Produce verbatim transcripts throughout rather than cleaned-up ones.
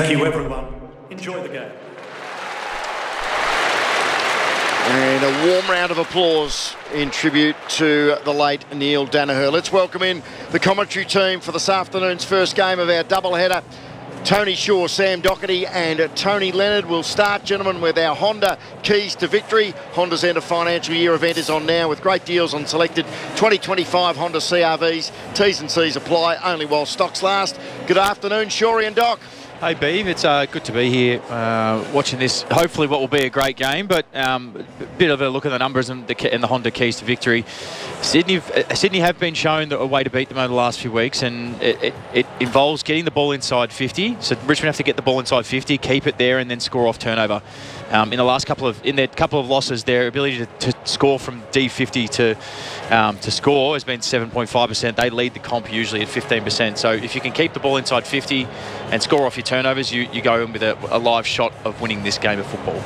Thank you, everyone. Enjoy the game. And a warm round of applause in tribute to the late Neil Danaher. Let's welcome in the commentary team for this afternoon's first game of our doubleheader. Tony Shaw, Sam Doherty and Tony Leonard will start, gentlemen, with our Honda Keys to Victory. Honda's end of financial year event is on now with great deals on selected twenty twenty-five Honda C R Vs. T's and C's apply only while stocks last. Good afternoon, Shorey and Doc. Hey Beav, it's uh, good to be here uh, watching this, hopefully what will be a great game, but um, a bit of a look at the numbers and the, and the Honda Keys to Victory. Sydney uh, Sydney have been shown a way to beat them over the last few weeks, and it, it, it involves getting the ball inside fifty. So Richmond have to get the ball inside fifty, keep it there, and then score off turnover. Um, in the last couple of in their couple of losses, their ability to, to score from D fifty to um, to score has been seven point five percent. They lead the comp usually at fifteen percent. So if you can keep the ball inside fifty and score off your turnovers, you, you go in with a, a live shot of winning this game of football.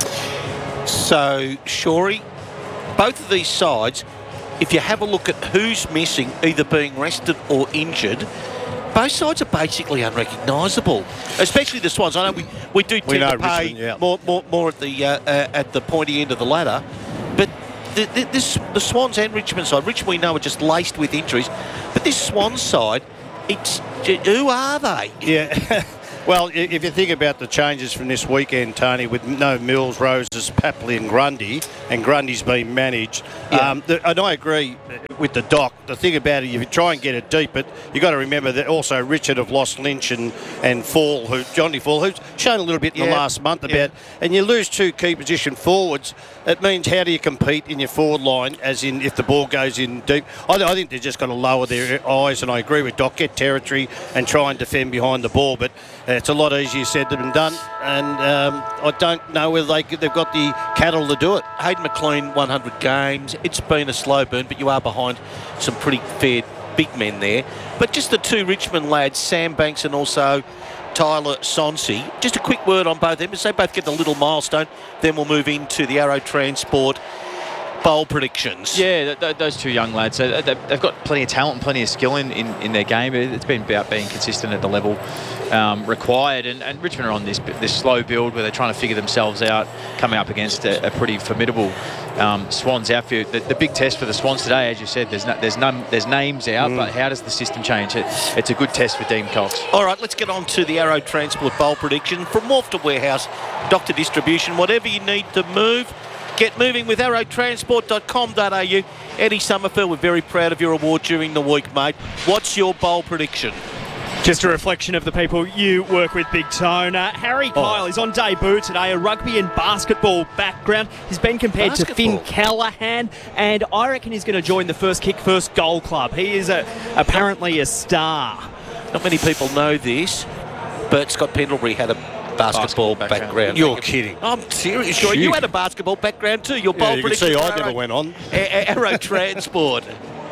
So, Shorey, both of these sides, if you have a look at who's missing, either being rested or injured, both sides are basically unrecognisable, especially the Swans. I know we, we do tend to pay Richmond, yeah. more, more more at the uh, uh, at the pointy end of the ladder, but the, the, this the Swans and Richmond side, Richmond we know are just laced with injuries, but this Swans side, it's who are they? Yeah. Well, if you think about the changes from this weekend, Tony, with no Mills, Roses, Papley and Grundy, and Grundy's been managed, Yeah. um, the, and I agree with the Doc. The thing about it, if you try and get it deep, but you've got to remember that also Richard have lost Lynch and, and Fall, who Johnny Fall, who's shown a little bit in Yeah. the last month about, Yeah. and you lose two key position forwards, it means how do you compete in your forward line, as in if the ball goes in deep. I, I think they've just got to lower their eyes, and I agree with Doc, get territory and try and defend behind the ball, but uh, it's a lot easier said than done, and um, I don't know whether they, they've got the cattle to do it. Hayden McLean, one hundred games. It's been a slow burn, but you are behind some pretty fair big men there. But just the two Richmond lads, Sam Banks and also Tyler Sonsi. Just a quick word on both of them, as they both get the little milestone. Then we'll move into the Arrow Transport bowl predictions. Yeah, th- th- those two young lads, so they've, they've got plenty of talent and plenty of skill in, in, in their game. It's been about being consistent at the level um, required, and, and Richmond are on this this slow build where they're trying to figure themselves out, coming up against a, a pretty formidable um, Swans outfit. The, the big test for the Swans today, as you said, there's no, there's num- there's names out, mm. but how does the system change? It, it's a good test for Dean Cox. All right, let's get on to the Arrow Transport bowl prediction. From Wharf to Warehouse, Doctor Distribution, whatever you need to move, get moving with arrow transport dot com dot a u. Eddie Summerfield, we're very proud of your award during the week, mate. What's your bowl prediction? Just a reflection of the people you work with, Big Tone. Uh, Harry Kyle Oh. is on debut today, a rugby and basketball background. He's been compared Basketball. to Finn Callahan, and I reckon he's going to join the First Kick, First Goal Club. He is a, apparently a star. Not many people know this, but Scott Pendlebury had a basketball, Basketball background. background. You're kidding. I'm serious. Sure, you had a basketball background too. Your bowl Yeah, you can prediction. see for I Arrow- never went on. A- A- Arrow Transport.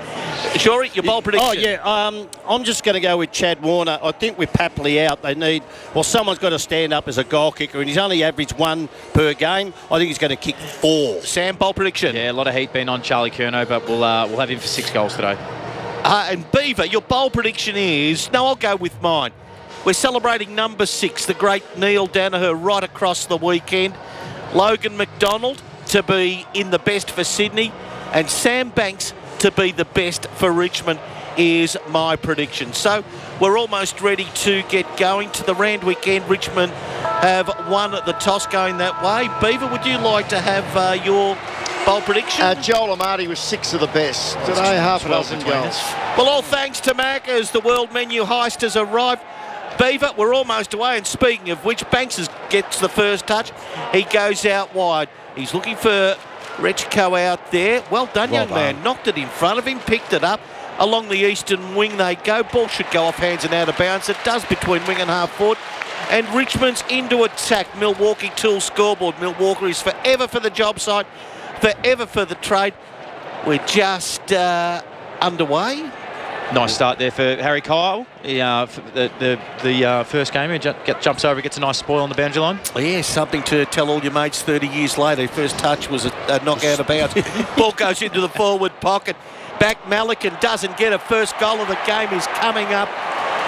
Sure, your bowl prediction. Oh, yeah. Um, I'm just going to go with Chad Warner. I think with Papley out, they need... Well, someone's got to stand up as a goal kicker, and he's only averaged one per game. I think he's going to kick four. Sam, bowl prediction. Yeah, a lot of heat been on Charlie Curnow, but we'll uh, we'll have him for six goals today. Uh, and Beaver, your bowl prediction is... No, I'll go with mine. We're celebrating number six, the great Neil Danaher, right across the weekend. Logan McDonald to be in the best for Sydney, and Sam Banks to be the best for Richmond is my prediction. So we're almost ready to get going to the Rand weekend. Richmond have won the toss going that way. Beaver, would you like to have uh, your bowl prediction? Uh, Joel Amati was six of the best. Today, half a dozen goals. Well, all thanks to Mac as the world menu heist has arrived. Beaver, we're almost away, and speaking of which, Banks is, gets the first touch. He goes out wide. He's looking for Rechico out there. Well done, Well young done. man. Knocked it in front of him, picked it up. Along the eastern wing they go. Ball should go off hands and out of bounds. It does between wing and half forward. And Richmond's into attack. Milwaukee Tools scoreboard. Milwaukee is forever for the job site, forever for the trade. We're just uh, underway. Nice start there for Harry Kyle. He, uh, for the the, the uh, first game, he ju- get, jumps over, gets a nice spoil on the boundary line. Yeah, something to tell all your mates thirty years later. First touch was a, a knockout of bounds. Ball goes into the forward pocket. Back Malikan doesn't get a first goal of the game is coming up.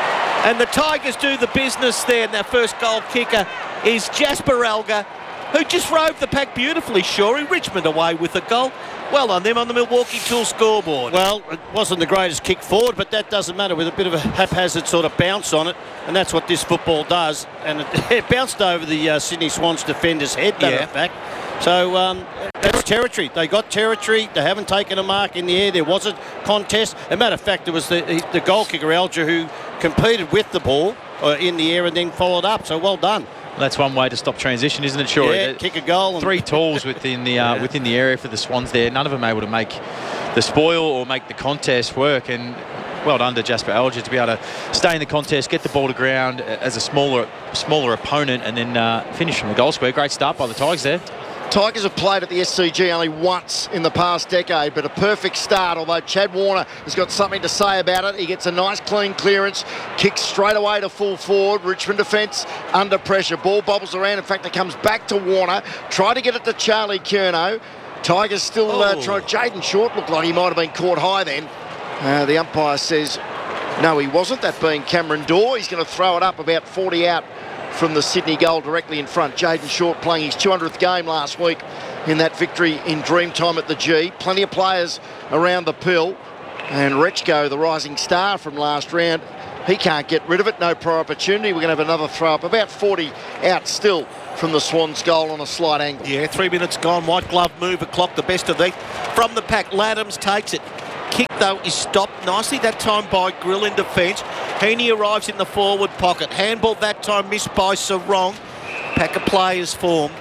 And the Tigers do the business there, and their first goal kicker is Jasper Alga, who just rode the pack beautifully, Shorey. Richmond away with a goal. Well on them on the Milwaukee Tool scoreboard. Well, it wasn't the greatest kick forward, but that doesn't matter, with a bit of a haphazard sort of bounce on it, and that's what this football does. And it, it bounced over the uh, Sydney Swans defender's head, matter Yeah. of fact. So um, that's territory. They got territory. They haven't taken a mark in the air. There was a contest. As a matter of fact, it was the, the goal kicker, Alger, who competed with the ball uh, in the air and then followed up. So well done. That's one way to stop transition, isn't it, Shorey? Yeah, kick a goal. And Three tools within the uh, Yeah. within the area for the Swans there. None of them able to make the spoil or make the contest work. And well done to Jasper Alger to be able to stay in the contest, get the ball to ground as a smaller smaller opponent, and then uh, finish from the goal square. Great start by the Tigers there. Tigers have played at the S C G only once in the past decade, but a perfect start, although Chad Warner has got something to say about it. He gets a nice clean clearance, kicks straight away to full forward. Richmond defence under pressure. Ball bobbles around. In fact, it comes back to Warner. Try to get it to Charlie Curnow. Tigers still uh, Oh. trying. Jaden Short looked like he might have been caught high then. Uh, the umpire says, no, he wasn't, that being Cameron Dorr. He's going to throw it up about forty out from the Sydney goal directly in front. Jaden Short playing his two hundredth game last week in that victory in Dreamtime at the G. Plenty of players around the pill. And Rechko, the rising star from last round, he can't get rid of it. No prior opportunity. We're going to have another throw up. About forty out still from the Swans goal on a slight angle. Yeah, three minutes gone. White glove move, a clock, the best of these. From the pack, Laddams takes it. Kick, though, is stopped nicely that time by Grill in defence. Heaney arrives in the forward pocket. Handball that time missed by Sarong. Pack of players formed.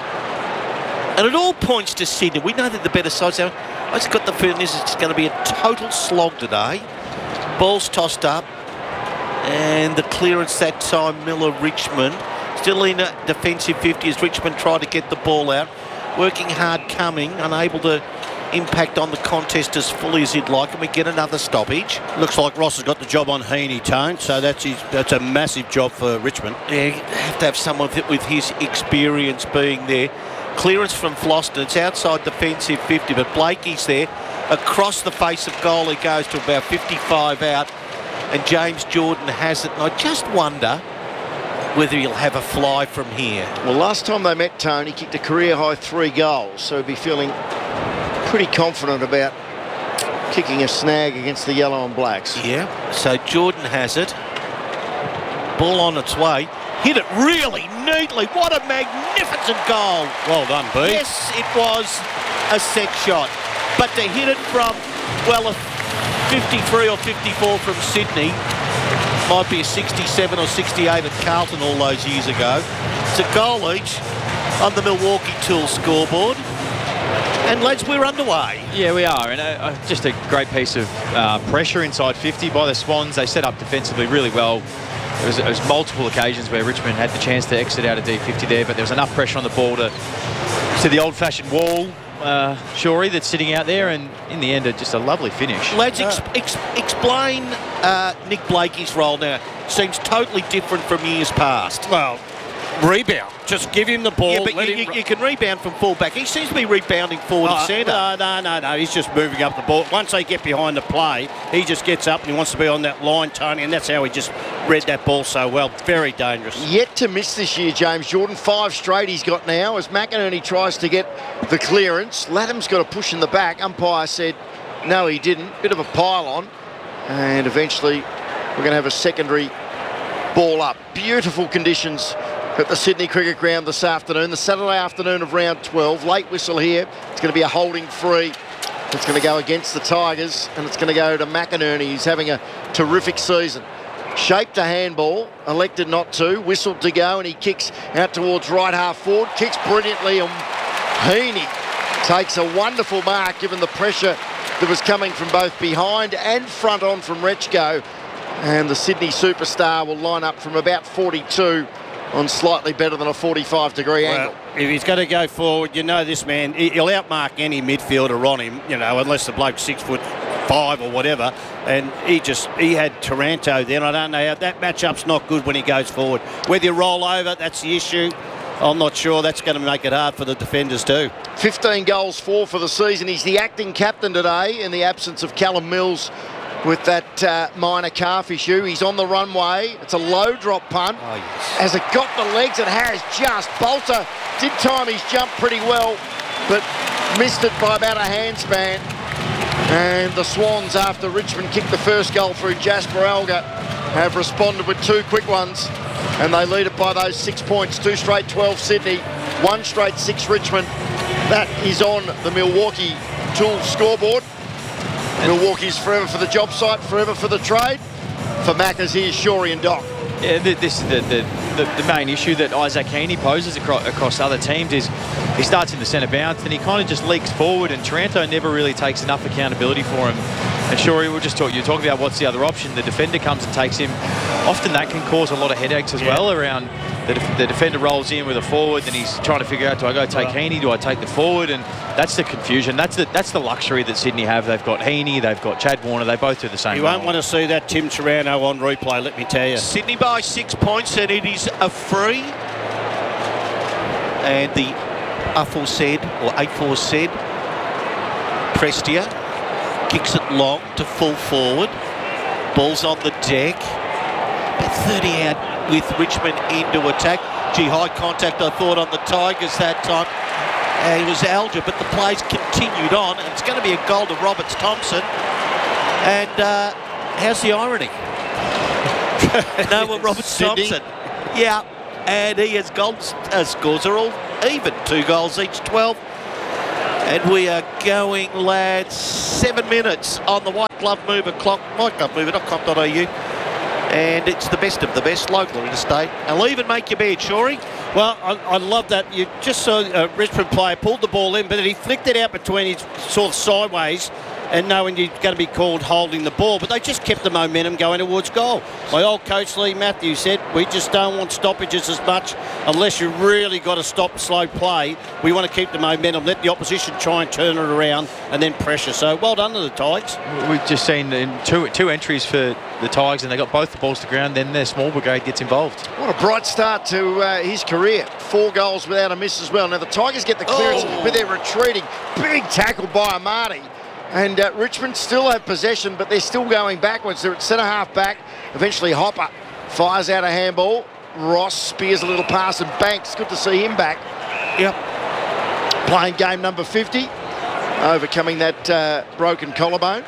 And it all points to Sydney. We know that the better side's out. I just got the feeling this is going to be a total slog today. Ball's tossed up. And the clearance that time, Miller Richmond. Still in a defensive fifty as Richmond try to get the ball out. Working hard coming, unable to impact on the contest as fully as he'd like, and we get another stoppage. looks like Ross has got the job on Heaney, Tone, so that's his, that's a massive job for Richmond. Yeah, you have to have someone with, with his experience being there. Clearance from Floston, it's outside defensive fifty, but Blakey's there. Across the face of goal he goes to about fifty-five out, and James Jordan has it. And I just wonder whether he'll have a fly from here. Well, last time they met, Tony, he kicked a career-high three goals, so he'd be feeling pretty confident about kicking a snag against the yellow and blacks. Yeah, so Jordan has it. Ball on its way. Hit it really neatly. What a magnificent goal. Well done, B. Yes, it was a set shot. But to hit it from, well, a fifty-three or fifty-four from Sydney, might be a sixty-seven or sixty-eight at Carlton all those years ago. It's a goal each on the Milwaukee Tool scoreboard. And lads, we're underway. Yeah, we are, and uh, uh, just a great piece of uh, pressure inside fifty by the Swans. They set up defensively really well. There was, there was multiple occasions where Richmond had the chance to exit out of D fifty there, but there was enough pressure on the ball to, to the old-fashioned wall, uh, Shorey, that's sitting out there, and in the end, just a lovely finish. Lads, ex- ex- explain uh, Nick Blakey's role now. Seems totally different from years past. Well, rebound. Just give him the ball. Yeah, but let you, him you, you can rebound from full-back. He seems to be rebounding forward Oh, and centre. no, no, no, no. He's just moving up the ball. Once they get behind the play, he just gets up and he wants to be on that line, Tony, and that's how he just read that ball so well. Very dangerous. Yet to miss this year, James Jordan. Five straight he's got now as McInerney tries to get the clearance. Laddam's got a push in the back. Umpire said no, he didn't. Bit of a pile on. And eventually we're going to have a secondary ball up. Beautiful conditions at the Sydney Cricket Ground this afternoon, the Saturday afternoon of round twelve. Late whistle here. It's going to be a holding free. It's going to go against the Tigers, and it's going to go to McInerney. He's having a terrific season. Shaped a handball, elected not to, whistled to go, and he kicks out towards right half forward, kicks brilliantly, and Heaney takes a wonderful mark given the pressure that was coming from both behind and front on from Rechko. And the Sydney superstar will line up from about forty-two on slightly better than a forty-five degree angle. Well, if he's going to go forward, you know this man, he- he'll outmark any midfielder on him, you know, unless the bloke's six foot five or whatever. And he just, he had Taranto then. I don't know how, that matchup's not good when he goes forward. Whether you roll over, that's the issue. I'm not sure. That's going to make it hard for the defenders too. fifteen goals, four for the season. He's the acting captain today in the absence of Callum Mills with that uh, minor calf issue. He's on the runway. It's a low drop punt. Oh, yes. As it got the legs, it has just. Bolter did time his jump pretty well, but missed it by about a handspan. And the Swans, after Richmond kicked the first goal through Jasper Alga, have responded with two quick ones, and they lead it by those six points. Two straight twelve Sydney, one straight six Richmond. That is on the Milwaukee Tools scoreboard. Milwaukee's forever for the job site, forever for the trade. For Maccas, here's Shorey and Doc. Yeah, th- this is the, the, the, the main issue that Isaac Heaney poses across, across other teams is he starts in the centre bounce and he kind of just leaks forward, and Taranto never really takes enough accountability for him. And Shorey, we'll just talk, you're talking about what's the other option. The defender comes and takes him. Often that can cause a lot of headaches as Yeah. well around the, def- the defender rolls in with a forward, then he's trying to figure out, do I go take Right. Heaney, do I take the forward? And that's the confusion. That's the that's the luxury that Sydney have. They've got Heaney, they've got Chad Warner, they both do the same You won't role. want to see that Tim Taranto on replay, let me tell you. Sydney by six points, and it is a free. And the aforesaid, or aforesaid, Prestia kicks it long to full forward. Ball's on the deck. About thirty out with Richmond into attack. Gee, high contact, I thought, on the Tigers that time. Uh, it was Alger, but the play's continued on, and it's going to be a goal to Roberts Thompson. And uh, how's the irony? No one Roberts Sydney. Thompson. Yeah, and he has goals, uh, scores are all even. Two goals each, twelve. And we are going, lads, seven minutes on the White Glove Mover clock, white glove mover dot com dot a u. And it's the best of the best, local interstate. I'll even make your bed, Shorey. Well, I, I love that. You just saw a Richmond player pulled the ball in, but he flicked it out between his sort of sideways, and knowing you're going to be called holding the ball, but they just kept the momentum going towards goal. My old coach Lee Matthews said, we just don't want stoppages as much unless you really got to stop slow play. We want to keep the momentum, let the opposition try and turn it around and then pressure. So well done to the Tigers. We've just seen in two two entries for the Tigers, and they got both the balls to ground. Then their small brigade gets involved. What a bright start to uh, his career. Four goals without a miss as well. Now the Tigers get the clearance, Oh. but they're retreating. Big tackle by Amati. And uh, Richmond still have possession, but they're still going backwards. They're at centre half back. Eventually Hopper fires out a handball. Ross spears a little pass, and Banks, good to see him back. Yep. Playing game number fifty, overcoming that uh, broken collarbone.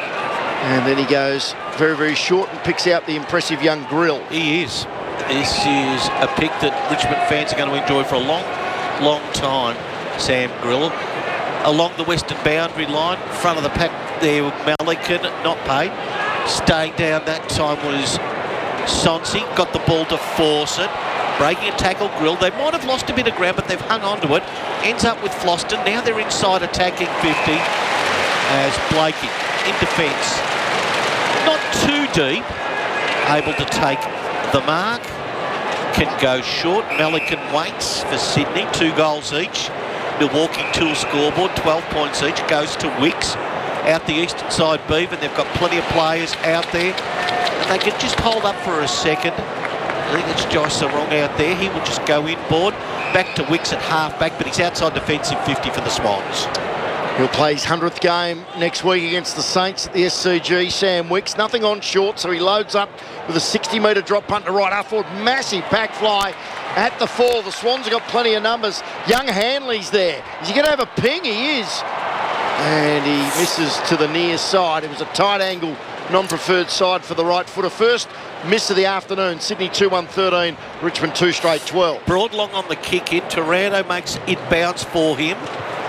And then he goes very, very short and picks out the impressive young Grill. He is. This is a pick that Richmond fans are going to enjoy for a long, long time. Sam Grill. Along the western boundary line, front of the pack there with Melican, not paid. Staying down that time was Sonsi, got the ball to force it. Breaking a tackle, Grill. They might have lost a bit of ground, but they've hung on to it. Ends up with Floston. Now they're inside attacking fifty as Blakey in defence. Not too deep. Able to take the mark. Can go short. Melican waits for Sydney. Two goals each. Milwaukee Tools scoreboard, twelve points each, goes to Wicks out the eastern side Beaver. They've got plenty of players out there, and they can just hold up for a second. I think it's Joyce Sarong out there. He will just go inboard. Back to Wicks at half back, but he's outside defensive fifty for the Swans. He'll play his hundredth game next week against the Saints at the S C G. Sam Wicks, nothing on short, so he loads up with a sixty metre drop punt to right half forward. Massive pack fly at the fall. The Swans have got plenty of numbers. Young Hanley's there. Is he going to have a ping? He is. And he misses to the near side. It was a tight angle, non-preferred side for the right footer. First miss of the afternoon. Sydney two one thirteen, Richmond two straight twelve. Broadlong on the kick in. Taranto makes it bounce for him.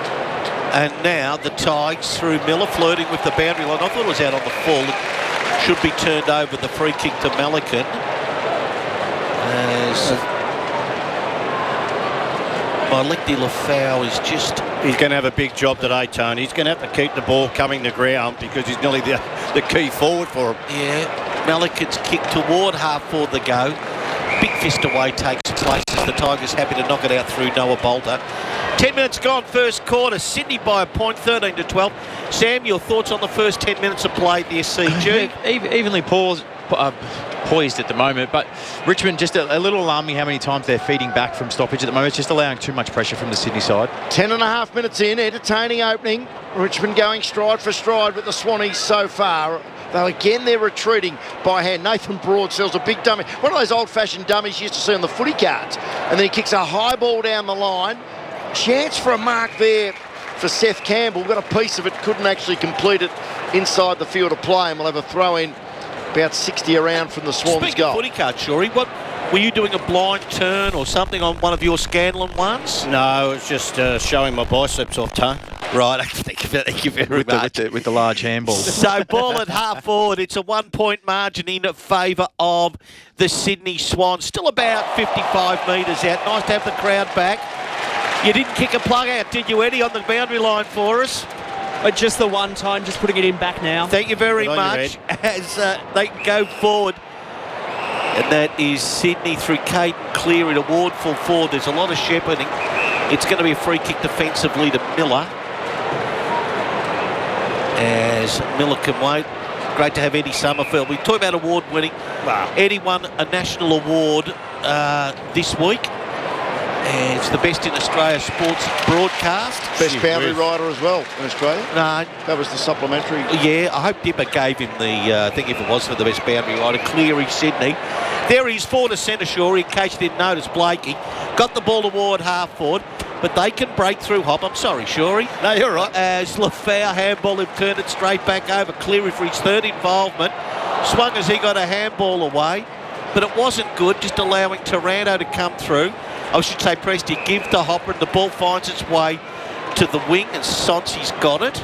And now the Tigers through Miller, flirting with the boundary line. I thought it was out on the full. It should be turned over, the free kick to Melican. As Malekdi Lafau is just... He's going to have a big job today, Tony. He's going to have to keep the ball coming to ground because he's nearly the, the key forward for him. Yeah, Melican's kick toward half for the go. Big fist away takes place as the Tigers happy to knock it out through Noah Bolter. Ten minutes gone, first quarter. Sydney by a point, thirteen to twelve. Sam, your thoughts on the first ten minutes of play at the S C G? Evenly paused, uh, poised at the moment, but Richmond just a, a little alarming how many times they're feeding back from stoppage at the moment. It's just allowing too much pressure from the Sydney side. Ten and a half minutes in, entertaining opening. Richmond going stride for stride with the Swannies so far. Though again, they're retreating by hand. Nathan Broadsells a big dummy. One of those old-fashioned dummies you used to see on the footy cards. And then he kicks a high ball down the line. Chance for a mark there for Seth Campbell. Got a piece of it, couldn't actually complete it inside the field of play, and we'll have a throw in about sixty around from the Swans Speaking goal. of footy card, Shorey, what were you doing a blind turn or something on one of your Scanlon ones? No, it's just uh, showing my biceps off, Tone. Right, thank you, thank you very With the, with, much. the, with the large handball. So ball at half forward. It's a one-point margin in favour of the Sydney Swans. Still about fifty-five metres out. Nice to have the crowd back. You didn't kick a plug out, did you, Eddie, on the boundary line for us? But just the one time, just putting it in back now. Thank you very Good on you, much. As uh, they go forward. And that is Sydney through Caden Cleary to Wardful forward. There's a lot of shepherding. It's going to be a free kick defensively to Miller. As Miller can wait. Great to have Eddie Summerfield. We talk about award winning. Wow. Eddie won a national award uh, this week. And it's the best in Australia sports broadcast. Best boundary rider as well in Australia. No, That was the supplementary. yeah, I hope Dipper gave him the, uh, I think if it was for the best boundary rider, Cleary, Sydney. There he's forward to centre, Shorey, in case you didn't notice, Blakey. Got the ball toward half forward, but they can break through Hop. I'm sorry, Shorey. No, you're right. As Lafau handball, have turned it straight back over. Cleary for his third involvement. Swung as he got a handball away, but it wasn't good, just allowing Taranto to come through. I should say, Presty, give to Hopper, and the ball finds its way to the wing, and Sonsi's got it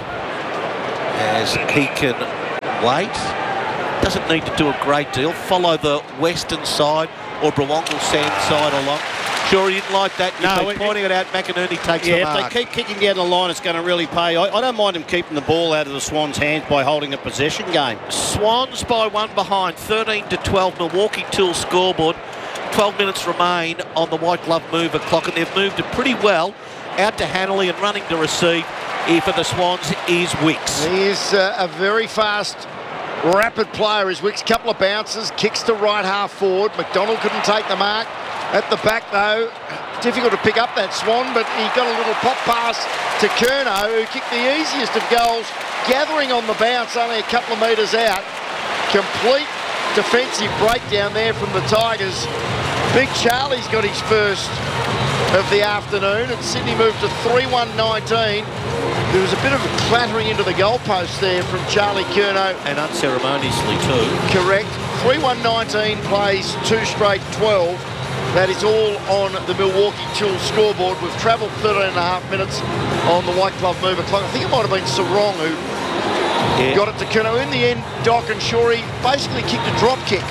as he can wait. Doesn't need to do a great deal. Follow the western side or Brawongle Sand side along. Sure, he didn't like that. No, No, it- pointing it out. McInerney takes the Yeah, mark. if they keep kicking down the line, it's going to really pay. I, I don't mind them keeping the ball out of the Swans' hands by holding a possession game. Swans by one behind, thirteen to twelve. Milwaukee Tools scoreboard. twelve minutes remain on the white glove mover clock, and they've moved it pretty well. Out to Hanley, and running to receive here for the Swans is Wicks. He is uh, a very fast, rapid player. His Wicks, couple of bounces, kicks to right half forward. McDonald couldn't take the mark. At the back, though, difficult to pick up that Swan, but he got a little pop pass to Curnow, who kicked the easiest of goals, gathering on the bounce only a couple of metres out. Complete defensive breakdown there from the Tigers. Big Charlie's got his first of the afternoon, and Sydney moved to three one nineteen. There was a bit of a clattering into the goalpost there from Charlie Curnow. And unceremoniously too. Correct. three one nineteen plays two straight twelve. That is all on the Milwaukee Tools scoreboard. We've travelled thirteen and a half minutes on the white glove mover clock. I think it might have been Sarong who Yeah. got it to Curnow. In the end, Doc and Shorey basically kicked a drop kick.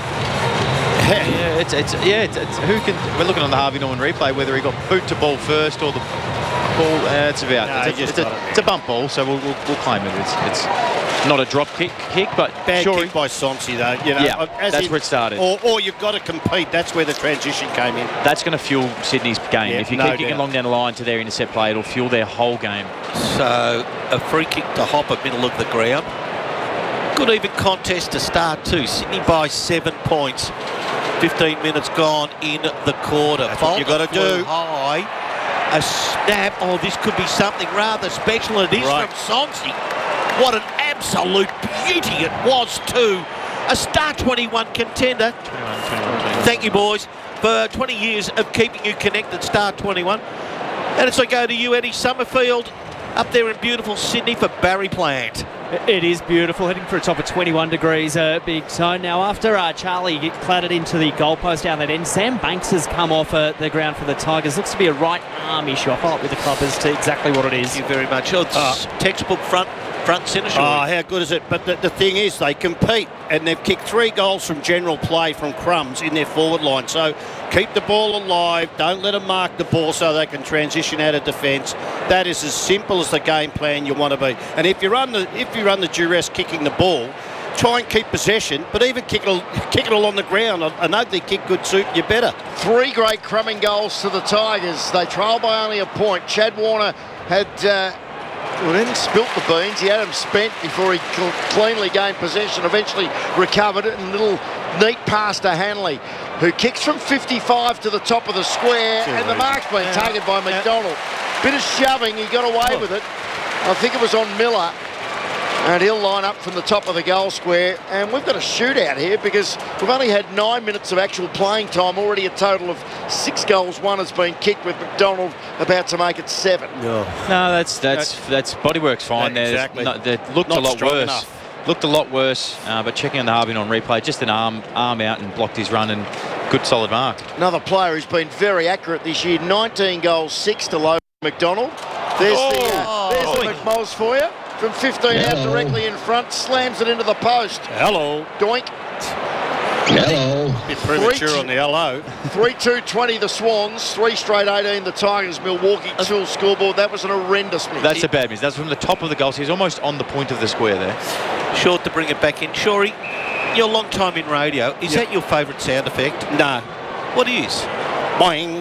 Yeah, it's, it's yeah, it's, it's who can. We're looking on the Harvey Norman replay whether he got boot to ball first or the ball. Uh, it's about. No, it's, he a, just it's, got a, it. it's a bump ball, so we'll, we'll, we'll claim it. It's, it's not a drop kick, kick, but Bad sure. kick by Sonsi, though. You know, Yeah, as that's in- where it started. Or, or you've got to compete. That's where the transition came in. That's going to fuel Sydney's game. Yeah, if you no keep kicking doubt. along down the line to their intercept play, it'll fuel their whole game. So a free kick to Hopper, middle of the ground. Good even contest to start too. Sydney by seven points. fifteen minutes gone in the quarter. That's what you Bolton gotta flew do. high. A snap. Oh, this could be something rather special. It is Right. from Sonsi. What an absolute beauty it was too. A Star twenty-one contender. Thank you, boys, for twenty years of keeping you connected. Star twenty-one. And it's I go to you, Eddie Summerfield, up there in beautiful Sydney for Barry Plant. It is beautiful, heading for a top of twenty-one degrees, uh, Big Tone. Now, after uh, Charlie get clattered into the goalpost down that end, Sam Banks has come off uh, the ground for the Tigers. Looks to be a right arm issue. I'll follow up with the club as to exactly what it is. Thank you very much. Oh, it's Uh, textbook front front centre. Oh, Shorey. how good is it? But the, the thing is, they compete, and they've kicked three goals from general play from crumbs in their forward line. So keep the ball alive. Don't let them mark the ball so they can transition out of defence. That is as simple as the game plan you want to be. And if you run the if you run the duress kicking the ball, try and keep possession, but even kick it, kick it along the ground. An ugly kick could suit you better. Three great crumbing goals to the Tigers. They trail by only a point. Chad Warner had, uh, well, then spilt the beans. He had them spent before he cl- cleanly gained possession, eventually recovered it, and a little neat pass to Hanley, who kicks from fifty-five to the top of the square, and the mark's been Yeah. taken by McDonald. Bit of shoving, he got away with it. I think it was on Miller. And he'll line up from the top of the goal square. And we've got a shootout here because we've only had nine minutes of actual playing time. Already a total of six goals. One has been kicked with McDonald about to make it seven. No, that's that's that's Bodywork's fine. Yeah, There's exactly. no, that looked Not a lot strong worse. enough. Looked a lot worse. Uh, but checking on the Harbin on replay, just an arm arm out and blocked his run and good solid mark. Another player who's been very accurate this year. nineteen goals, six to Logan McDonald. There's the, uh, there's Oh. the McMulls for you. From fifteen out directly in front, slams it into the post. Hello. Doink. Hello. Bit premature Three- on the hello. three two twenty the Swans, three straight eighteen the Tigers. Milwaukee two scoreboard. That was an horrendous miss. That's a bad miss. That's from the top of the goals. He's almost on the point of the square there. Short to bring it back in. Shorey, you're a long time in radio. Is that your favourite sound effect? No. What is? Boing.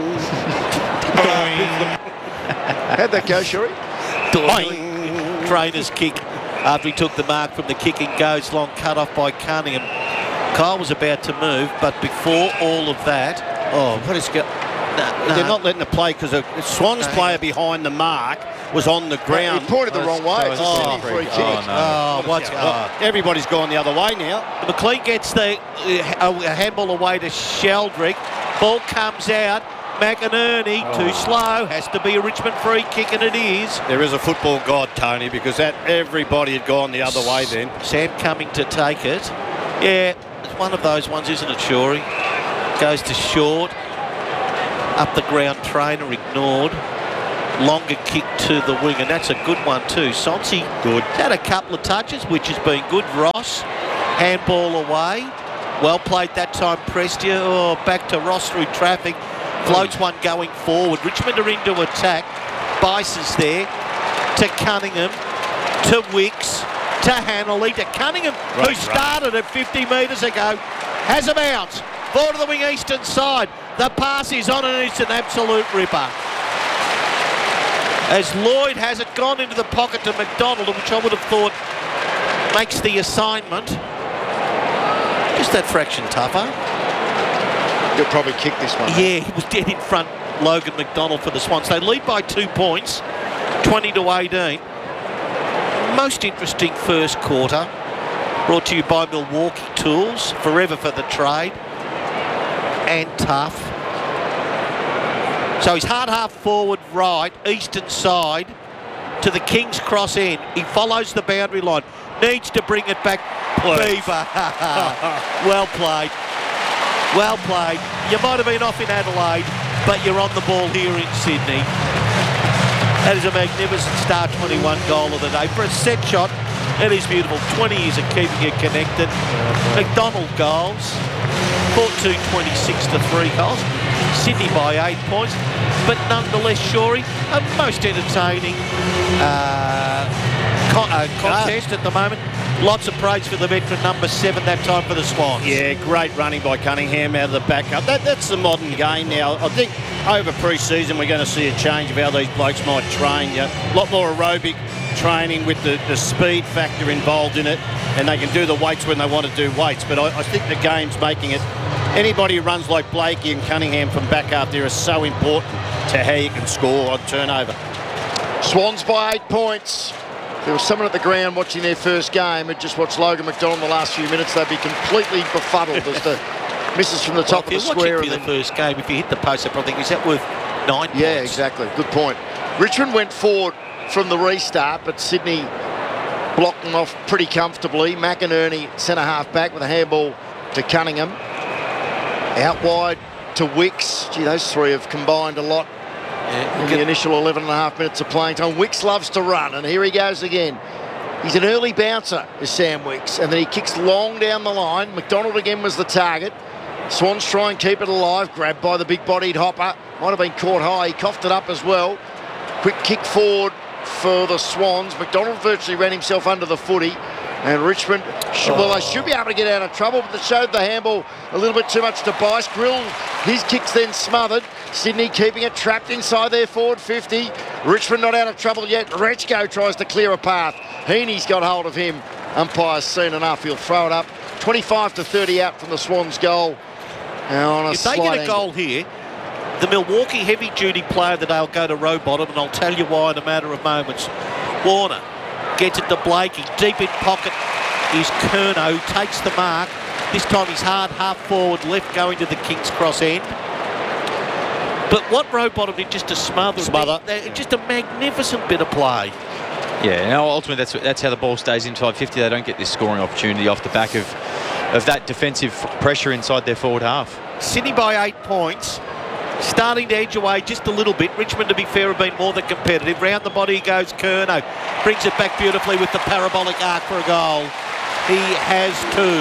Boing. How'd that go, Shuri? Boing. Trainer's kick after he took the mark from the kicking goes long, cut off by Cunningham. Kyle was about to move, but before all of that, Oh, what is go? no, They're not letting the play because a Swans No. player behind the mark was on the ground. He pointed the wrong way. Oh, It's a it's a Sydney free free kick. kick. Oh, no. Oh, what's Well, everybody's gone the other way now. McLean gets the uh, a handball away to Sheldrick. Ball comes out. McInerney too slow. Has to be a Richmond free kick, and it is. There is a football god, Tony, because that everybody had gone the other way then. Sam Cumming to take it. Yeah, it's one of those ones, isn't it, Shorey? Goes to short. Up the ground, Trainer ignored. Longer kick to the wing, and that's a good one too. Sonsi good. Had a couple of touches, which has been good. Ross, handball away. Well played that time, Prestia. Oh, back to Ross through traffic. Floats one going forward. Richmond are into attack. Bice is there. To Cunningham. To Wicks. To Hanley. To Cunningham, who Right, started at fifty metres ago. Has a bounce. Ball to the wing eastern side. The pass is on and it's an absolute ripper. As Lloyd has it gone into the pocket to McDonald, which I would have thought makes the assignment just that fraction tougher. He'll probably kick this one. Yeah, he was dead in front, Logan McDonald for the Swans. They lead by two points, twenty to eighteen. Most interesting first quarter, brought to you by Milwaukee Tools, forever for the trade, and tough. So he's hard half forward right, eastern side, to the King's Cross end. He follows the boundary line, needs to bring it back. Please. Beaver, well played. Well played. You might have been off in Adelaide, but you're on the ball here in Sydney. That is a magnificent Star twenty-one goal of the day. For a set shot, it is beautiful. twenty years of keeping it connected. McDonald goals. four two twenty-six to three goals. Sydney by eight points. But nonetheless, Shorey, a most entertaining uh, con- uh, contest at the moment. Lots of praise for the veteran number seven that time for the Swans. Yeah, great running by Cunningham out of the backup. That, that's the modern game now. I think over pre-season we're going to see a change of how these blokes might train. Yeah, a lot more aerobic training with the, the speed factor involved in it, and they can do the weights when they want to do weights. But I, I think the game's making it. Anybody who runs like Blakey and Cunningham from back up there is so important to how you can score on turnover. Swans by eight points. There was someone at the ground watching their first game who just watched Logan McDonald the last few minutes. They'd be completely befuddled as to misses from the Well, top if of the you're square. watching and for the then- first game, if you hit the post, I probably think, is that worth nine Yeah, points? exactly. Good point. Richmond went forward from the restart, but Sydney blocked them off pretty comfortably. McInerney, centre half back with a handball to Cunningham. Out wide to Wicks. Gee, those three have combined a lot Yeah, in the initial eleven and a half minutes of playing time. Wicks loves to run, and here he goes again. He's an early bouncer, is Sam Wicks, and then he kicks long down the line. McDonald again was the target. Swans try and keep it alive, grabbed by the big-bodied Hopper. Might have been caught high, he coughed it up as well. Quick kick forward for the Swans. McDonald virtually ran himself under the footy. And Richmond, should, well, they should be able to get out of trouble, but they showed the handball a little bit too much to Bice. Grill, his kick's then smothered. Sydney keeping it trapped inside their forward fifty. Richmond not out of trouble yet. Rechko tries to clear a path. Heaney's got hold of him. Umpire's seen enough. He'll throw it up. twenty-five to thirty out from the Swans' goal. Now on a if they slight get a angle. goal here, the Milwaukee heavy-duty player that they'll go to row bottom, and I'll tell you why in a matter of moments. Warner. Gets it to Blakey. Deep in pocket is Curnow. Takes the mark. This time he's hard half forward left going to the King's Cross end. But what Rowbottom did just to smother, Smother. It, just a magnificent bit of play. Yeah, no, ultimately that's that's how the ball stays inside fifty. They don't get this scoring opportunity off the back of of that defensive pressure inside their forward half. Sydney by eight points. Starting to edge away just a little bit. Richmond, to be fair, have been more than competitive. Round the body goes Curnow. Brings it back beautifully with the parabolic arc for a goal. He has two.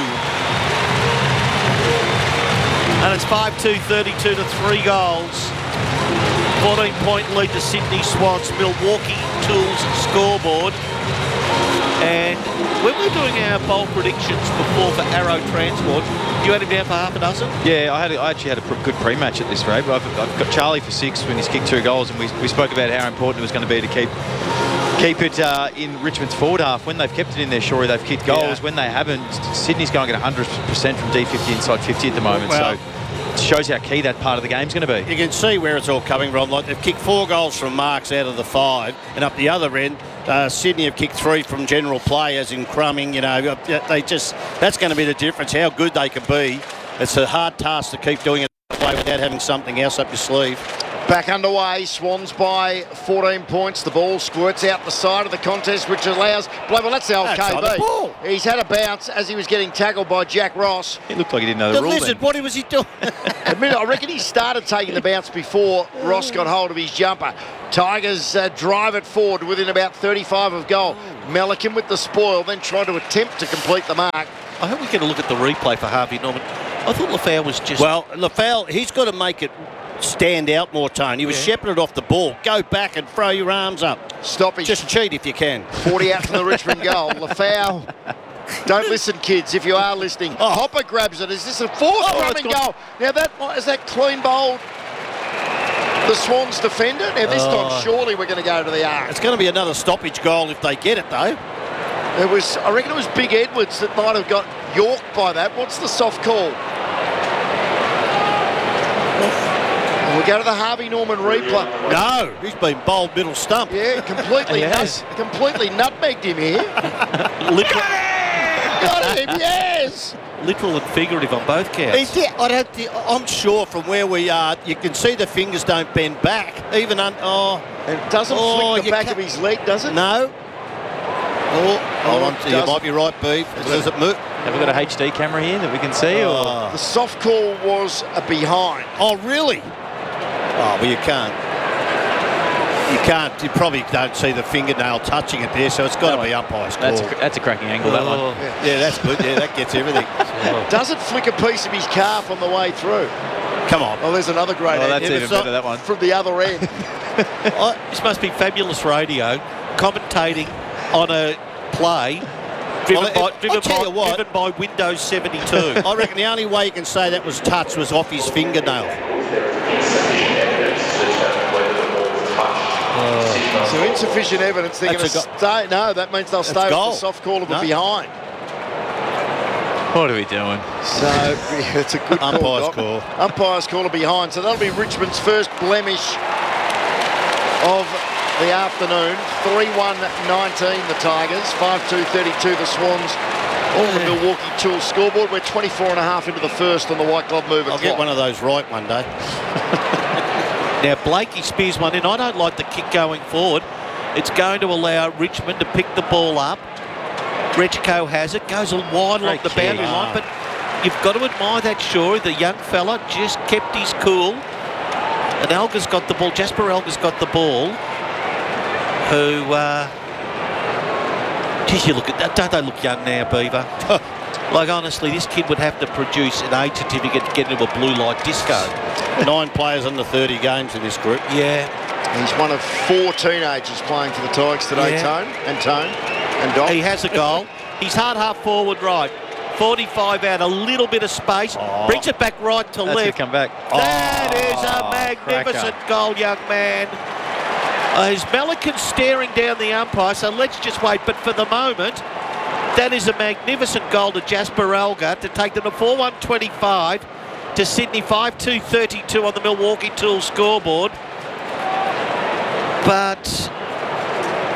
And it's five two, thirty-two to three goals. fourteen point lead to Sydney Swans. Milwaukee Tools scoreboard. And when we're doing our bowl predictions before for Arrow Transport, you had him down for half a dozen? Yeah, I had I actually had a pr- good pre-match at this rate. I've, I've got Charlie for six when he's kicked two goals, and we, we spoke about how important it was going to be to keep keep it uh, in Richmond's forward half. When they've kept it in there, sure, they've kicked goals. Yeah. When they haven't, Sydney's going at one hundred percent from D fifty inside fifty at the moment. Well, so it shows how key that part of the game's going to be. You can see where it's all coming from. Like they've kicked four goals from marks out of the five, and up the other end, uh, Sydney have kicked three from general play, as in crumbing. You know, they just that's going to be the difference. How good they can be. It's a hard task to keep doing it that way without having something else up your sleeve. Back underway, Swans by fourteen points. The ball squirts out the side of the contest, which allows... Well, that's the old That's on the K ball. B. He's had a bounce as he was getting tackled by Jack Ross. It looked like he didn't know the, The rule lizard, then. what was he doing? Admit, I reckon he started taking the bounce before Ross got hold of his jumper. Tigers uh, drive it forward within about thirty-five of goal. Melican with the spoil, then tried to attempt to complete the mark. I hope we get a look at the replay for Harvey Norman. I thought Lafau was just... Well, Lafau, he's got to make it stand out more, Tone. He was Yeah. shepherded off the ball. Go back and throw your arms up. Stoppage. Just cheat if you can. forty out from the Richmond goal. Lafau. Don't listen, kids, if you are listening. Oh, Hopper grabs it. Is this a fourth Oh, run it's and gone. goal? Now, that is that clean bowled the Swans defender? Now, this Oh. time, surely we're going to go to the arc. It's going to be another stoppage goal if they get it, though. It was, I reckon it was Big Edwards that might have got York by that. What's the soft call? We go to the Harvey Norman replay. No, he's been bowled middle stump. Yeah, completely, He nut, has. completely nutmegged him here. literal, Got him, yes. literal and figurative on both counts. He did. I don't think, I'm sure from where we are, you can see the fingers don't bend back. Even on. Oh, It doesn't Oh, flick the you back can't- of his leg, does it? no. Oh, hold on. it You doesn't. might be right, Beef. Does it move? Have we got a H D camera here that we can see? Or Oh. The soft call was a behind. Oh, really? Oh, well, you can't. You can't. You probably don't see the fingernail touching it there, so it's got to be umpire's call. that's a, that's a cracking angle, that one. Oh. Yeah, that's good. Yeah, that gets everything. Does it flick a piece of his calf on the way through? Come on. Oh, there's another great Oh, that's angle. even it's not- better, that one. From the other end. Oh, this must be fabulous radio, commentating on a play driven, Well, by, if- driven, I'll tell by, you what. driven by Windows seventy-two. I reckon the only way you can say that was touch was off his fingernail. So insufficient evidence. They're going to That's a go- stay. No, that means they'll stay with goal. the soft call of a No. behind. What are we doing? So yeah, it's a good call. Umpire's Doc. call. Umpire's call of behind. So that'll be Richmond's first blemish of the afternoon. three one nineteen the Tigers. five two thirty-two the Swans. On the Milwaukee Tools scoreboard. We're twenty-four and a half into the first on the White Glove Mover I'll clock. get one of those right one day. Now, Blakey spears one in. I don't like the kick going forward. It's going to allow Richmond to pick the ball up. Rechko has it, goes a wide along Great the kick. boundary line, but you've got to admire that, Shorey. The young fella just kept his cool. And Elga's got the ball. Jasper Elga's got the ball. Who, uh... geez, you look at that. Don't they look young now, Beaver? Like, honestly, this kid would have to produce an age certificate to get into a blue light disco. Nine players under thirty games in this group. Yeah. He's one of four teenagers playing for the Tigers today, Yeah. Tone and Tone and Doc. He has a goal. He's hard half forward right. forty-five out, a little bit of space. Oh. Brings it back right to That's going to left. come back. That is Oh, a magnificent cracker. goal, young man. Uh, is Melican staring down the umpire, so let's just wait. But for the moment, that is a magnificent goal to Jasper Elga to take them to four one twenty-five to Sydney five two thirty-two on the Milwaukee Tools scoreboard. But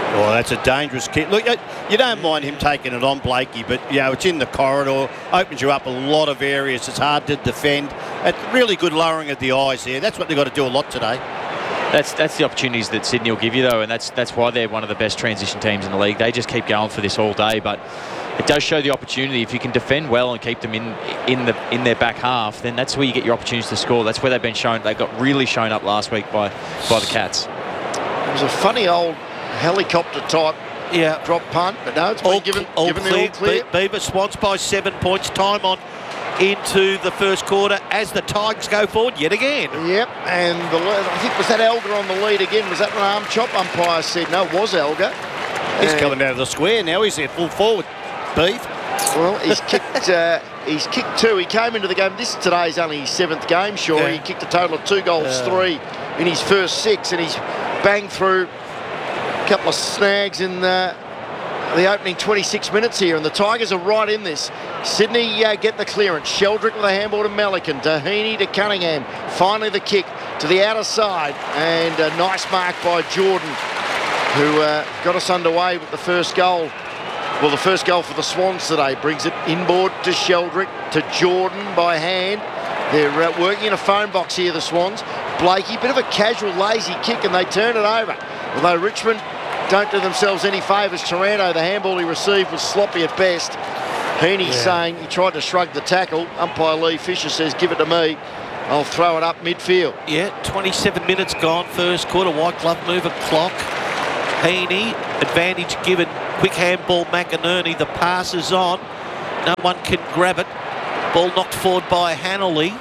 Oh, that's a dangerous kick. Look, you don't mind him taking it on Blakey, but, you know, it's in the corridor, opens you up a lot of areas. It's hard to defend. It's really good lowering of the eyes there. That's what they've got to do a lot today. That's that's the opportunities that Sydney will give you, though, and that's that's why they're one of the best transition teams in the league. They just keep going for this all day, but it does show the opportunity. If you can defend well and keep them in in the in their back half, then that's where you get your opportunities to score. That's where they've been shown. They got really shown up last week by by the Cats. It was a funny old helicopter type Yeah. drop punt, but no, it's been All, given, all given the clear. all clear. Be- Beaver Swans by seven points. Time on into the first quarter as the Tigers go forward yet again. Yep, and the, I think was that Elgar on the lead again. Was that an arm chop? Umpire said no, it was Elgar. He's And- coming out of the square now. He's there full forward. Beef. Well, he's kicked. Uh, he's kicked two. He came into the game. This today's only his seventh game. Sure, Yeah. he kicked a total of two goals, three in his first six, and he's banged through a couple of snags in uh, the opening twenty-six minutes here. And the Tigers are right in this. Sydney uh, get the clearance. Sheldrick with a handball to Melican. Tahini to Cunningham. Finally the kick to the outer side, and a nice mark by Jordan, who uh, got us underway with the first goal. Well, the first goal for the Swans today brings it inboard to Sheldrick, to Jordan by hand. They're uh, working in a phone box here, the Swans. Blakey, bit of a casual, lazy kick, and they turn it over. Although Richmond don't do themselves any favours. Taranto, the handball he received was sloppy at best. Heaney Yeah. saying he tried to shrug the tackle. Umpire Lee Fisher says, give it to me. I'll throw it up midfield. Yeah, twenty-seven minutes gone, first quarter. White glove move a clock. Heaney, advantage given. Quick handball, McInerney. The pass is on. No one can grab it. Ball knocked forward by Hanley.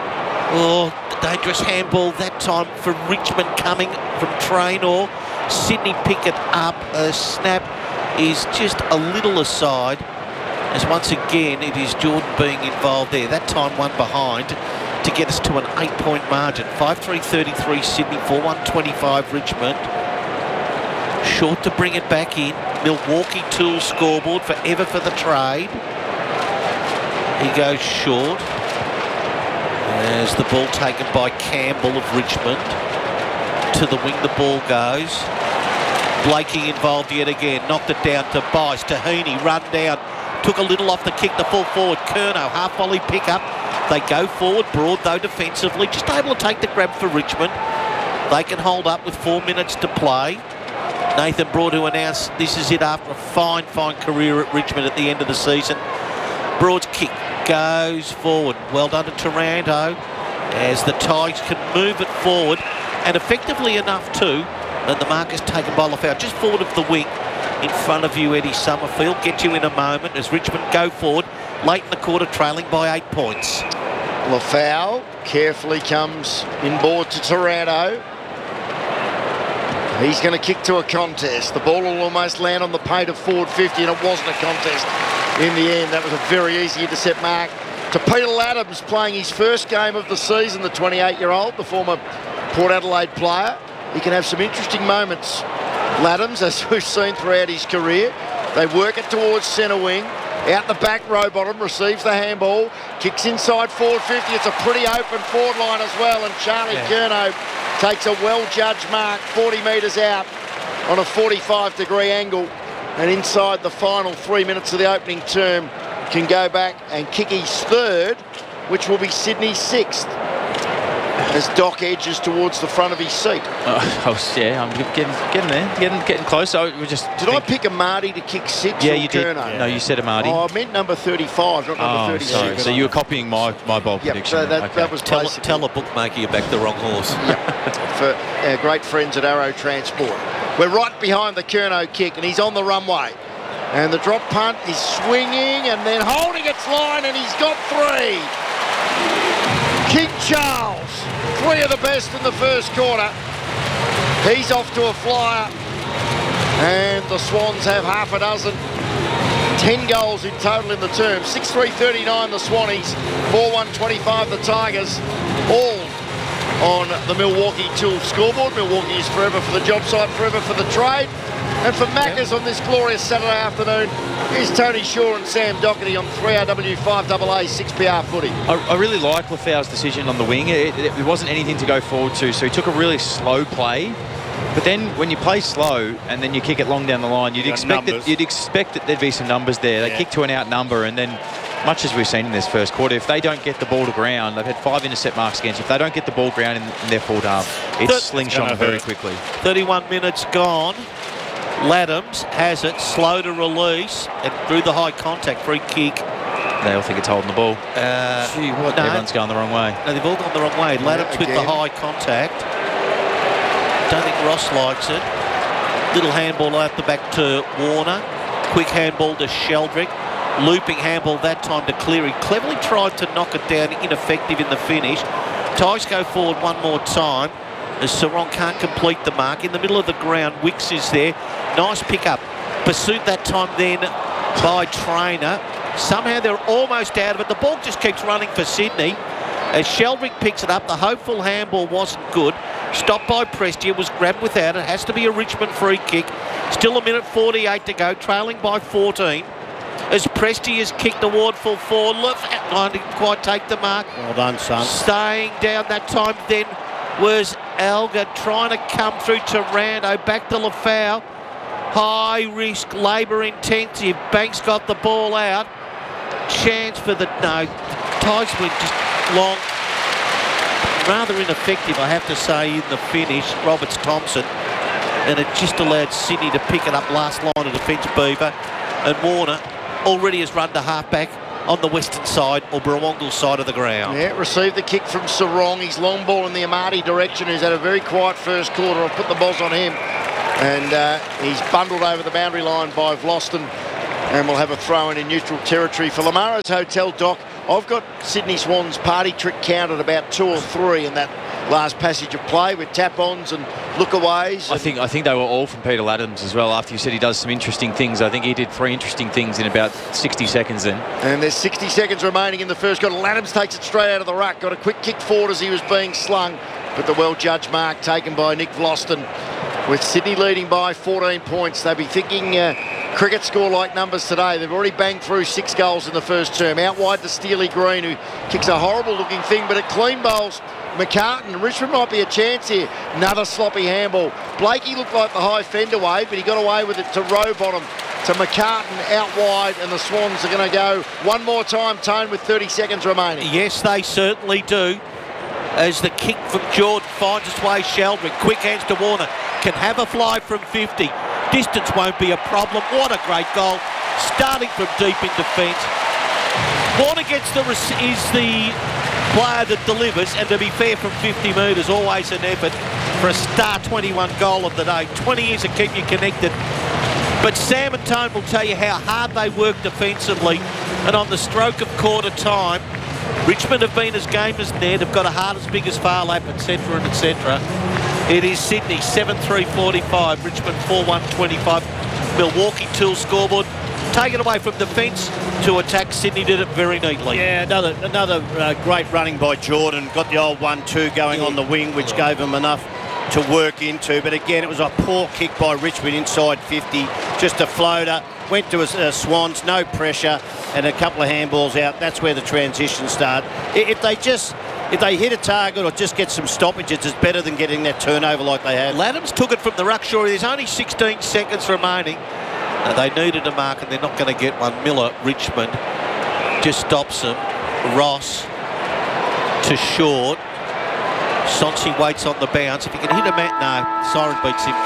Oh, dangerous handball that time for Richmond coming from Traynor. Sydney pick it up. A snap is just a little aside, as once again it is Jordan being involved there. That time one behind to get us to an eight-point margin. five three thirty-three Sydney, four one twenty-five Richmond. Short to bring it back in. Milwaukee Tools scoreboard, forever for the trade. He goes short. As the ball taken by Campbell of Richmond. To the wing the ball goes. Blakey involved yet again. Knocked it down to Bice. To Heaney, run down. Took a little off the kick, the full forward. Curnow, half volley pick up. They go forward, Broad though defensively. Just able to take the grab for Richmond. They can hold up with four minutes to play. Nathan Broad, who announced this is it after a fine, fine career at Richmond at the end of the season. Broad's kick goes forward. Well done to Taranto as the Tigers can move it forward, and effectively enough too. And the mark is taken by Lafau just forward of the wing. In front of you, Eddie Summerfield. Get you in a moment as Richmond go forward. Late in the quarter, trailing by eight points. Lafau carefully comes inboard to Taranto. He's going to kick to a contest. The ball will almost land on the paint of forward fifty, and it wasn't a contest in the end. That was a very easy intercept mark to Peter Laddams, playing his first game of the season, the twenty-eight-year-old, the former Port Adelaide player. He can have some interesting moments, Laddams, as we've seen throughout his career. They work it towards centre wing. Out the back, Rowbottom receives the handball, kicks inside forward fifty. It's a pretty open forward line as well, and Charlie Yeah. Curnow takes a well-judged mark forty metres out on a forty-five degree angle, and inside the final three minutes of the opening term can go back and kick his third, which will be Sydney's sixth, as Doc edges towards the front of his seat. Uh, I was, yeah, I'm getting getting there, getting getting close. I was just Did I pick Amadi to kick six? Yeah, or you did. Curnow? No, you said Amadi. Oh, I meant number thirty-five, not number Oh, thirty-six. sorry. So you were copying my my bold Yep, prediction. so that, Okay. that was Tell, basically tell a bookmaker you backed the wrong horse. for our great friends at Arrow Transport. We're right behind the Curnow kick, and he's on the runway. And the drop punt is swinging and then holding its line, and he's got three. King Charles, three of the best in the first quarter. He's off to a flyer, and the Swans have half a dozen. Ten goals in total in the term. six three thirty-nine the Swannies, four one twenty-five the Tigers. All on the Milwaukee Tools scoreboard. Milwaukee is forever for the job site, forever for the trade. And for Maccas on this glorious Saturday afternoon, here's Tony Shaw and Sam Doherty on three R W five A A six P R footy. I, I really like Lafau's decision on the wing. It, it, it wasn't anything to go forward to, so he took a really slow play But then when you play slow and then you kick it long down the line, you'd You got expect that numbers. you'd expect that there'd be some numbers there. They Yeah. kick to an out number, and then, much as we've seen in this first quarter, if they don't get the ball to ground, they've had five intercept marks against. If they don't get the ball ground in, in their forward half, it's That- slingshot gonna very hurt. quickly. thirty-one minutes gone. Laddams has it, slow to release, and through the high contact, free kick. They all think it's holding the ball. Uh, Gee, what? no. Everyone's going the wrong way. No, they've all gone the wrong way. Laddams with the again. high contact. Don't think Ross likes it. Little handball out the back to Warner. Quick handball to Sheldrick. Looping handball that time to Cleary. Cleverly tried to knock it down, ineffective in the finish. Tigers go forward one more time as Sarong can't complete the mark. In the middle of the ground, Wicks is there. Nice pick-up. Pursued that time then by Trainer. Somehow they're almost out of it. The ball just keeps running for Sydney. As Sheldrick picks it up, the hopeful handball wasn't good. Stopped by Prestia, was grabbed without it. Has to be a Richmond free kick. Still a minute forty-eight to go, trailing by fourteen. As Prestia has kicked the ward full forward. Line didn't quite take the mark. Well done, son. Staying down that time then was Alga trying to come through to Rando. Back to Lafau. High risk, labour intensive. Banks got the ball out. Chance for the... No, Tigers were just long. Rather ineffective, I have to say, in the finish. Roberts Thompson. And it just allowed Sydney to pick it up last line of defence, Beaver. And Warner already has run to halfback on the western side or Burrawongal side of the ground. Yeah, received the kick from Sarong. His long ball in the Amati direction, who's had a very quiet first quarter. I'll put the balls on him. And uh, he's bundled over the boundary line by Vloston. And we'll have a throw in in neutral territory for Lamaro's Hotel, Doc. I've got Sydney Swans party trick counted about two or three in that last passage of play with tap-ons and lookaways. I think I think they were all from Peter Laddams as well. After you said he does some interesting things, I think he did three interesting things in about sixty seconds then. And there's sixty seconds remaining in the first quarter. Laddams takes it straight out of the ruck. Got a quick kick forward as he was being slung. But the well-judged mark taken by Nick Vloston. With Sydney leading by fourteen points, they'll be thinking uh, cricket score-like numbers today. They've already banged through six goals in the first term. Out wide to Steely Green, who kicks a horrible-looking thing, but it clean bowls McCartan. Richmond might be a chance here. Another sloppy handball. Blakey looked like the high fender wave, but he got away with it to Rowbottom, to McCartan out wide, and the Swans are going to go one more time, Tone, with thirty seconds remaining. Yes, they certainly do. As the kick from Jordan finds its way, Sheldrick. Quick hands to Warner. Can have a fly from fifty. Distance won't be a problem. What a great goal. Starting from deep in defence. Warner gets the is the player that delivers, and to be fair, from fifty metres, always an effort for a star twenty-one goal of the day. twenty years to keep you connected. But Sam and Tone will tell you how hard they work defensively, and on the stroke of quarter time, Richmond have been as game as Ned, have got a heart as big as Farlap, et cetera, and et cetera. It is Sydney seven three forty-five, Richmond four one twenty-five. Milwaukee Tool scoreboard. Take it away from defence to attack. Sydney did it very neatly. Yeah, another another uh, great running by Jordan. Got the old one two going on the wing, which gave him enough to work into. But again, it was a poor kick by Richmond inside fifty. Just a floater. Went to a, a Swans, no pressure, and a couple of handballs out. That's where the transition started. If they just... If they hit a target or just get some stoppages, it's better than getting that turnover like they had. Laddams took it from the ruck. Sure, there's only sixteen seconds remaining. Uh, they needed a mark and they're not going to get one. Miller, Richmond, just stops them. Ross to short. Sonsi waits on the bounce. If he can hit a mat, no. Siren beats him.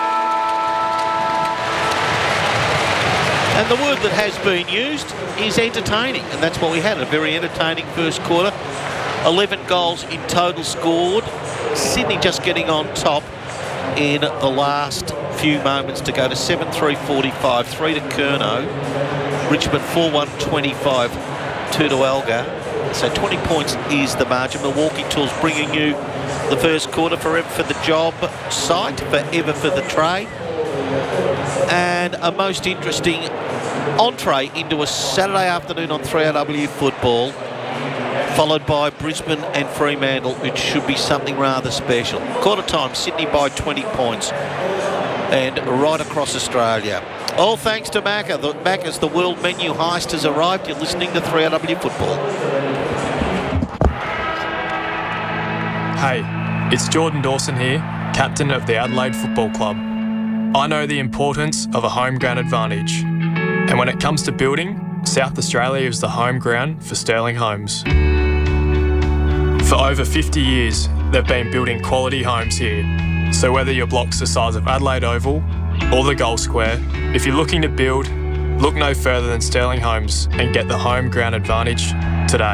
And the word that has been used is entertaining, and that's what we had. A very entertaining first quarter. eleven goals in total scored. Sydney just getting on top in the last few moments to go to seven three forty-five. three to Curnow. Richmond four one twenty-five. two to Alga. So twenty points is the margin. Milwaukee Tools bringing you the first quarter. Forever for the job site, forever for the trade. And a most interesting entree into a Saturday afternoon on three R W football, followed by Brisbane and Fremantle, which should be something rather special. Quarter time, Sydney by twenty points, and right across Australia. All thanks to Macca. The Macca's the world menu heist has arrived. You're listening to three R W football. Hey, it's Jordan Dawson here, captain of the Adelaide Football Club. I know the importance of a home ground advantage. And when it comes to building, South Australia is the home ground for Sterling Homes. For over fifty years, they've been building quality homes here. So whether your block's the size of Adelaide Oval or the Gold Square, if you're looking to build, look no further than Sterling Homes and get the home ground advantage today.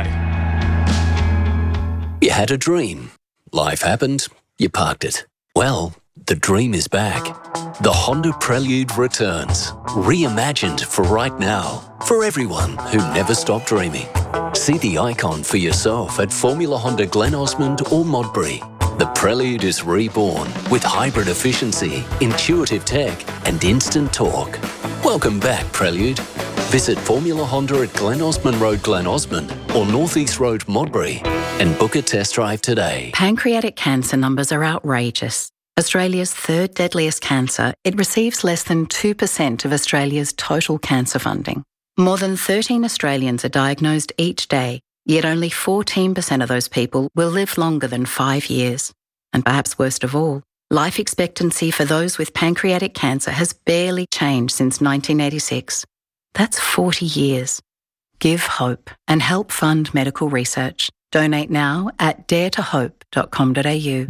You had a dream. Life happened. You parked it. Well, the dream is back. The Honda Prelude returns. Reimagined for right now. For everyone who never stopped dreaming. See the icon for yourself at Formula Honda Glen Osmond or Modbury. The Prelude is reborn with hybrid efficiency, intuitive tech and instant torque. Welcome back, Prelude. Visit Formula Honda at Glen Osmond Road, Glen Osmond or North East Road, Modbury and book a test drive today. Pancreatic cancer numbers are outrageous. Australia's third deadliest cancer, it receives less than two percent of Australia's total cancer funding. More than thirteen Australians are diagnosed each day, yet only fourteen percent of those people will live longer than five years. And perhaps worst of all, life expectancy for those with pancreatic cancer has barely changed since nineteen eighty-six. That's forty years. Give hope and help fund medical research. Donate now at dare to hope dot com dot a u.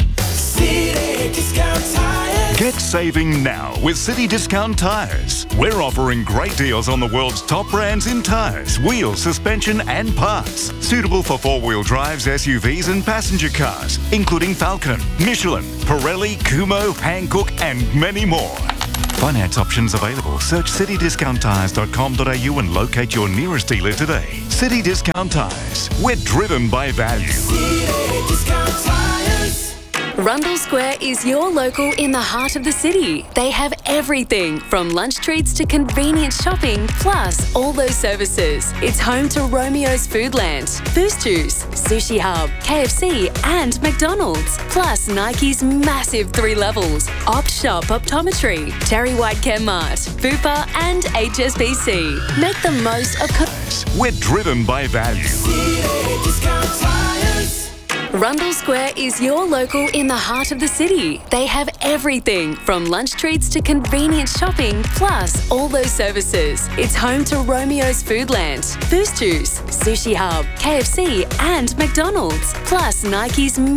Get saving now with City Discount Tyres. We're offering great deals on the world's top brands in tyres, wheels, suspension and parts. Suitable for four-wheel drives, S U Vs and passenger cars, including Falcon, Michelin, Pirelli, Kumho, Hankook and many more. Finance options available. Search city discount tyres dot com dot a u and locate your nearest dealer today. City Discount Tyres. We're driven by value. City Discount Tyres. Rundle Square is your local in the heart of the city. They have everything from lunch treats to convenient shopping, plus all those services. It's home to Romeo's Foodland, Boost Juice, Sushi Hub, K F C and McDonald's. Plus Nike's massive three levels, Opt Shop Optometry, Terry White Chemmart, Bupa and H S B C. Make the most of... Co- We're driven by value. Discount Tyres. Rundle Square is your local in the heart of the city. They have everything from lunch treats to convenient shopping, plus all those services. It's home to Romeo's Foodland, Boost Juice, Sushi Hub, K F C and McDonald's. Plus Nike's